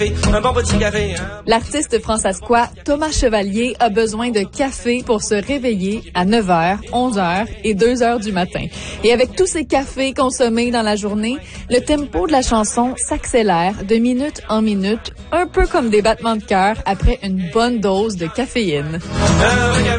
Un bon petit café, hein? L'artiste françaisquois Thomas Chevalier a besoin de café pour se réveiller à 9h, 11h et 2h du matin. Et avec tous ces cafés consommés dans la journée, le tempo de la chanson s'accélère de minute en minute, un peu comme des battements de cœur après une bonne dose de caféine.